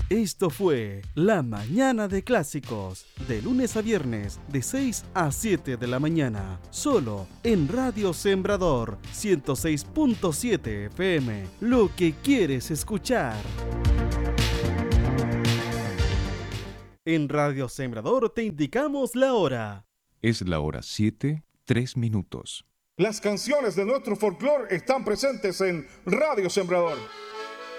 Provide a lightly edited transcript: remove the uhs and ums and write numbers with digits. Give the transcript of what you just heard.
Esto fue La Mañana de Clásicos, de lunes a viernes, de 6 a 7 de la mañana, solo en Radio Sembrador 106.7 FM, lo que quieres escuchar. En Radio Sembrador te indicamos la hora. Es la hora 7, 3 minutos. Las canciones de nuestro folclore están presentes en Radio Sembrador.